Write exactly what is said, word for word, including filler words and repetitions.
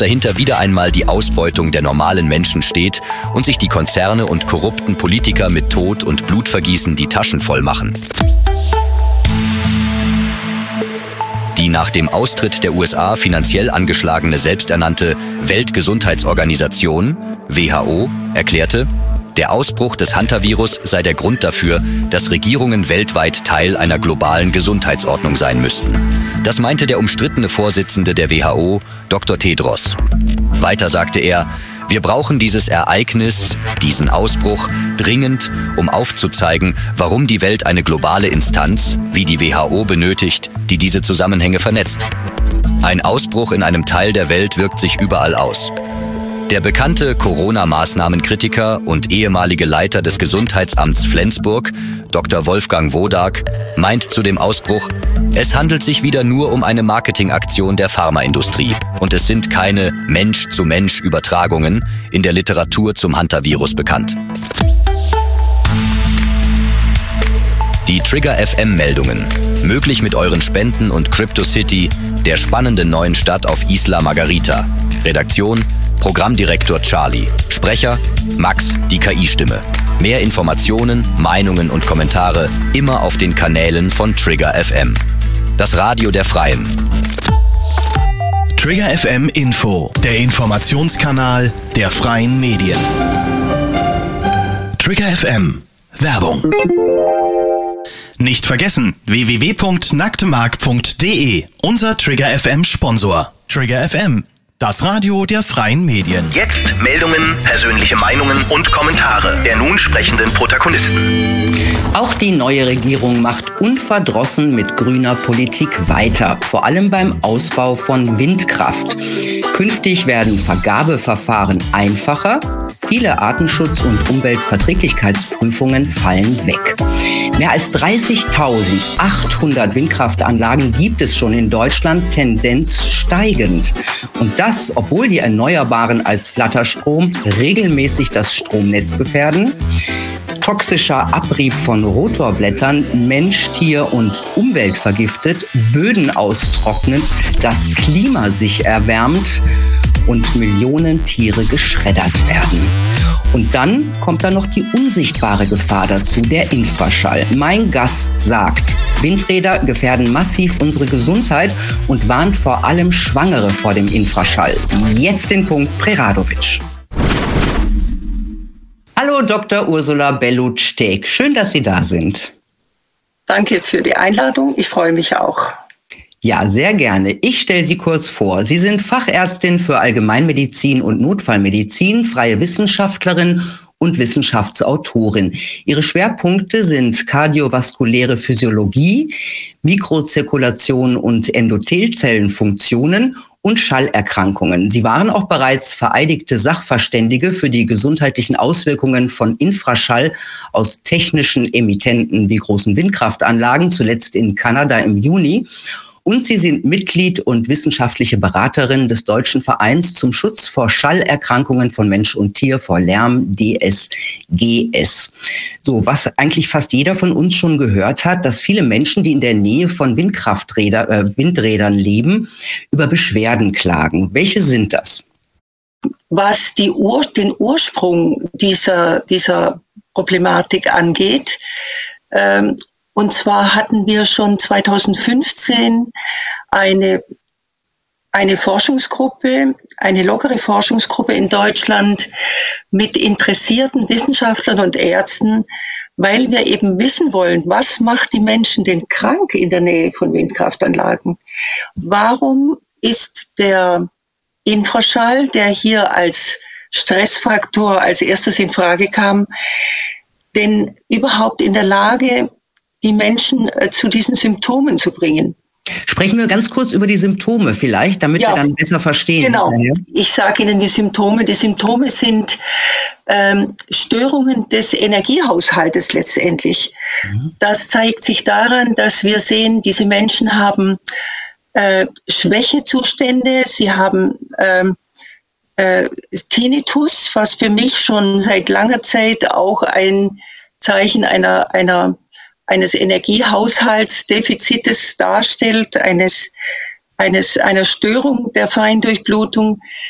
dahinter wieder einmal die Ausbeutung der normalen Menschen steht und sich die Konzerne und korrupten Politiker mit Tod und Blutvergießen die Taschen voll machen. Die nach dem Austritt der U S A finanziell angeschlagene selbsternannte Weltgesundheitsorganisation, W H O, erklärte, der Ausbruch des Hantavirus sei der Grund dafür, dass Regierungen weltweit Teil einer globalen Gesundheitsordnung sein müssten. Das meinte der umstrittene Vorsitzende der W H O, Doktor Tedros. Weiter sagte er, wir brauchen dieses Ereignis, diesen Ausbruch, dringend, um aufzuzeigen, warum die Welt eine globale Instanz, wie die W H O, benötigt, die diese Zusammenhänge vernetzt. Ein Ausbruch in einem Teil der Welt wirkt sich überall aus. Der bekannte Corona-Maßnahmenkritiker und ehemalige Leiter des Gesundheitsamts Flensburg, Doktor Wolfgang Wodak, meint zu dem Ausbruch, es handelt sich wieder nur um eine Marketingaktion der Pharmaindustrie und es sind keine Mensch-zu-Mensch-Übertragungen in der Literatur zum Hantavirus bekannt. Die Trigger F M-Meldungen, möglich mit euren Spenden und CryptoCity, der spannenden neuen Stadt auf Isla Margarita. Redaktion Programmdirektor Charlie. Sprecher Max, die K I-Stimme. Mehr Informationen, Meinungen und Kommentare immer auf den Kanälen von Trigger F M. Das Radio der Freien. Trigger F M Info, der Informationskanal der Freien Medien. Trigger F M. Werbung. Nicht vergessen, w w w punkt nacktemark punkt d e, unser Trigger F M Sponsor. Trigger F M, das Radio der Freien Medien. Jetzt Meldungen, persönliche Meinungen und Kommentare der nun sprechenden Protagonisten. Auch die neue Regierung macht unverdrossen mit grüner Politik weiter, vor allem beim Ausbau von Windkraft. Künftig werden Vergabeverfahren einfacher, viele Artenschutz- und Umweltverträglichkeitsprüfungen fallen weg. Mehr als dreißigtausendachthundert Windkraftanlagen gibt es schon in Deutschland, Tendenz steigend. Und das, obwohl die Erneuerbaren als Flatterstrom regelmäßig das Stromnetz gefährden, toxischer Abrieb von Rotorblättern Mensch, Tier und Umwelt vergiftet, Böden austrocknet, das Klima sich erwärmt und Millionen Tiere geschreddert werden. Und dann kommt da noch die unsichtbare Gefahr dazu, der Infraschall. Mein Gast sagt, Windräder gefährden massiv unsere Gesundheit und warnt vor allem Schwangere vor dem Infraschall. Jetzt den Punkt Preradovic. Hallo Doktor Ursula Bellut-Steg, schön, dass Sie da sind. Danke für die Einladung, ich freue mich auch. Ja, sehr gerne. Ich stelle Sie kurz vor. Sie sind Fachärztin für Allgemeinmedizin und Notfallmedizin, freie Wissenschaftlerin und Wissenschaftsautorin. Ihre Schwerpunkte sind kardiovaskuläre Physiologie, Mikrozirkulation und Endothelzellenfunktionen und Schallerkrankungen. Sie waren auch bereits vereidigte Sachverständige für die gesundheitlichen Auswirkungen von Infraschall aus technischen Emittenten wie großen Windkraftanlagen, zuletzt in Kanada im Juni. Und Sie sind Mitglied und wissenschaftliche Beraterin des Deutschen Vereins zum Schutz vor Schallerkrankungen von Mensch und Tier, vor Lärm, D S G S. So, was eigentlich fast jeder von uns schon gehört hat, dass viele Menschen, die in der Nähe von Windkrafträder, äh, Windrädern leben, über Beschwerden klagen. Welche sind das? Was die Ur- den Ursprung dieser, dieser Problematik angeht, ähm, und zwar hatten wir schon zweitausendfünfzehn eine, eine Forschungsgruppe, eine lockere Forschungsgruppe in Deutschland mit interessierten Wissenschaftlern und Ärzten, weil wir eben wissen wollen, was macht die Menschen denn krank in der Nähe von Windkraftanlagen? Warum ist der Infraschall, der hier als Stressfaktor als erstes in Frage kam, denn überhaupt in der Lage, die Menschen äh, zu diesen Symptomen zu bringen? Sprechen wir ganz kurz über die Symptome vielleicht, damit ja, wir dann besser verstehen. Genau. Hinterher. Ich sage Ihnen die Symptome. Die Symptome sind ähm, Störungen des Energiehaushaltes letztendlich. Mhm. Das zeigt sich daran, dass wir sehen, diese Menschen haben äh, Schwächezustände, sie haben ähm, äh, Tinnitus, was für mich schon seit langer Zeit auch ein Zeichen einer, einer eines Energiehaushaltsdefizites darstellt, eines, eines, einer Störung der Feindurchblutung.